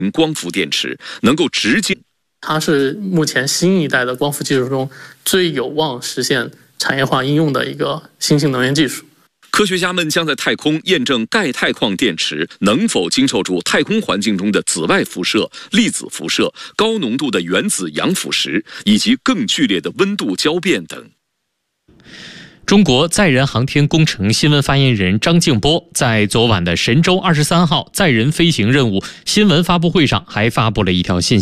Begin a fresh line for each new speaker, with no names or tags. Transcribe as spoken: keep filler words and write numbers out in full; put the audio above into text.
光伏电池，能够直接。
它是目前新一代的光伏技术中最有望实现产业化应用的一个新兴能源技术。
科学家们将在太空验证钙钛矿电池能否经受住太空环境中的紫外辐射、粒子辐射、高浓度的原子阳腐蚀以及更剧烈的温度交变等。
中国载人航天工程新闻发言人张静波在昨晚的神舟二十三号载人飞行任务新闻发布会上还发布了一条信息。